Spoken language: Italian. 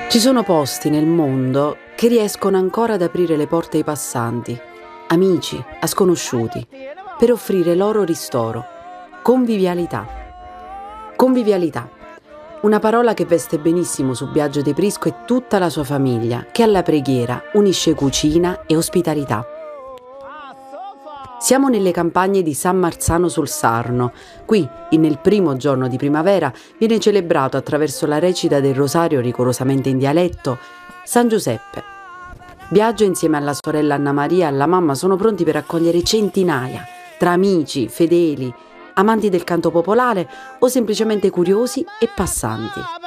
Ci sono posti nel mondo che riescono ancora ad aprire le porte ai passanti, amici, a sconosciuti, per offrire loro ristoro. Convivialità. Convivialità. Una parola che veste benissimo su Biagio De Prisco e tutta la sua famiglia, che alla preghiera unisce cucina e ospitalità. Siamo nelle campagne di San Marzano sul Sarno. Qui, nel primo giorno di primavera, viene celebrato attraverso la recita del rosario rigorosamente in dialetto San Giuseppe. Biagio insieme alla sorella Anna Maria e alla mamma sono pronti per accogliere centinaia, tra amici, fedeli, amanti del canto popolare o semplicemente curiosi e passanti.